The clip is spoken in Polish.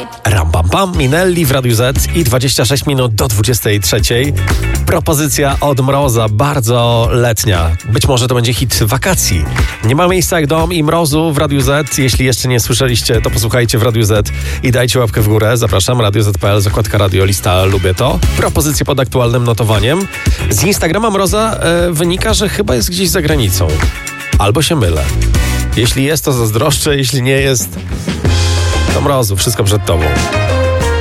Ram pam pam, Minelli w Radiu Z i 26 minut do 23. Propozycja od Mroza, bardzo letnia. Być może to będzie hit wakacji. Nie ma miejsca jak dom i mrozu w Radiu Z. Jeśli jeszcze nie słyszeliście, to posłuchajcie w Radiu Z i dajcie łapkę w górę. Zapraszam, Radio Z.pl, zakładka radio, lista Lubię to. Propozycje pod aktualnym notowaniem. Z Instagrama Mroza wynika, że chyba jest gdzieś za granicą. Albo się mylę. Jeśli jest, to zazdroszczę, jeśli nie jest, to Mrozu, wszystko przed tobą.